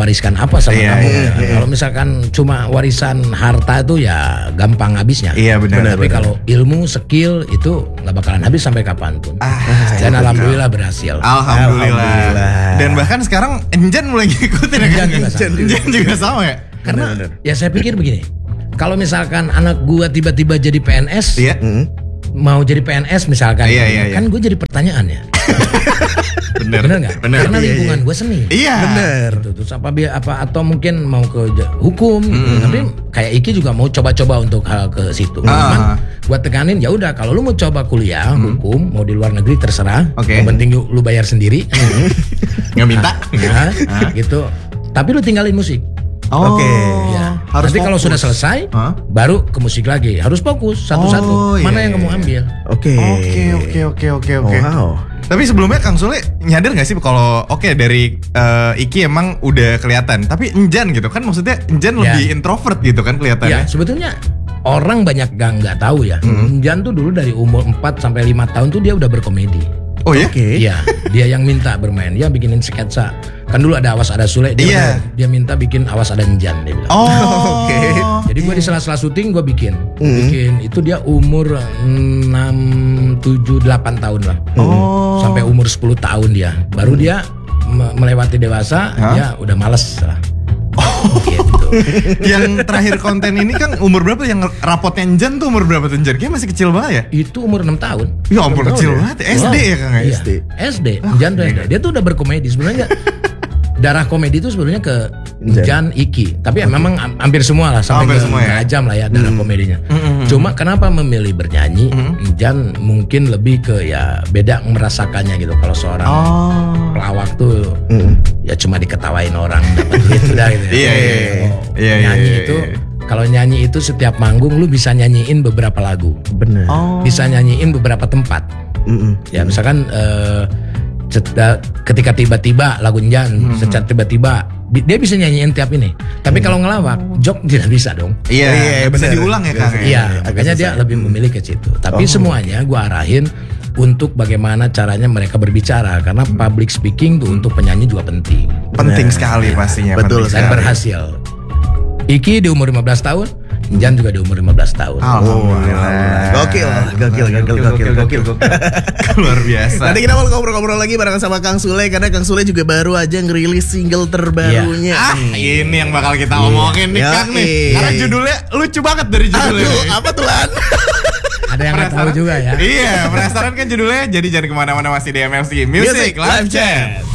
mewariskan apa sama kamu. Kalau misalkan cuma warisan harta itu ya gampang habisnya. Iya benar. Tapi kalau ilmu, skill itu nggak bakalan habis sampai kapanpun. Dan alhamdulillah berhasil. Alhamdulillah. Dan bahkan sekarang Enjan mulai ngikutin ya. Enjan juga sama ya. Karena ya saya pikir begini. Kalau misalkan anak gua tiba-tiba jadi PNS, mau jadi PNS misalkan, kan gue jadi pertanyaan ya. Bener nggak? Karena lingkungan gue seni. Iya. Bener. Terus apa atau mungkin mau ke hukum. Tapi kayak Iki juga mau coba-coba untuk hal ke situ. Cuman gue tekanin ya udah kalau lu mau coba kuliah hukum mau di luar negeri terserah. Yang penting lu bayar sendiri. Nggak minta. Gitu. Tapi lu tinggalin musik. Ya. Harus nanti kalau sudah selesai, baru ke musik lagi. Harus fokus satu-satu. Mana yang kamu ambil? Oke. Wow. Tapi sebelumnya Kang Sule nyadar nggak sih kalau dari Iki emang udah kelihatan. Tapi Enjan gitu kan maksudnya Enjan lebih introvert gitu kan kelihatannya. Ya sebetulnya orang banyak nggak tahu ya. Enjan tuh dulu dari umur 4 sampai 5 tahun tuh dia udah berkomedi. Oh ya? Iya, dia yang minta bermain, dia bikinin sketsa. Kan dulu ada Awas Ada Sule, dia minta bikin Awas Ada Enjan dia bilang. Jadi gue di sela-sela syuting gue bikin itu dia umur 6, 7, 8 tahun lah. Sampai umur 10 tahun dia. Baru dia melewati dewasa, dia udah males lah. Gitu. Yang terakhir konten ini kan umur berapa yang rapotnya Enjan tuh umur berapa tuh Enjan? Kayaknya masih kecil banget ya? Itu umur 6 tahun. Ya ampun kecil banget. SD ya Kang? SD. Enjan tuh SD. Dia tuh udah berkomedi sebenarnya. Darah komedi itu sebenarnya ke Enjan, Iki. Tapi memang hampir semua lah sampai ke Ajam lah ya darah komedinya. Cuma kenapa memilih bernyanyi? Enjan mungkin lebih ke ya beda merasakannya gitu. Kalau seorang pelawak tuh ya cuma diketawain orang dapat duit udah gitu. Nyanyi itu kalau nyanyi itu setiap manggung lu bisa nyanyiin beberapa lagu. Bener. Bisa nyanyiin beberapa tempat. Ya misalkan ketika tiba-tiba lagu Enjan secara tiba-tiba dia bisa nyanyiin tiap ini. Tapi kalau ngelawak, Jok tidak bisa dong. Iya, bisa diulang ya Kang. Iya, makanya dia lebih memilih ke situ. Tapi semuanya gue arahin untuk bagaimana caranya mereka berbicara karena public speaking tuh untuk penyanyi juga penting. Penting sekali pastinya. Betul. Dan berhasil. Iki di umur 15 tahun, Enjan juga di umur 15 tahun. Alhamdulillah. Gokil. Luar biasa. Nanti kita mau ngobrol-ngobrol lagi bareng sama Kang Sule karena Kang Sule juga baru aja ngerilis single terbarunya. Ini yang bakal kita omongin nih Kang nih. Karena judulnya lucu banget dari judulnya. Apa tuh Lan? Ada yang nggak tahu juga ya. Iya, penasaran kan judulnya? Jadi jangan kemana-mana, masih di MLC Music Live Chat.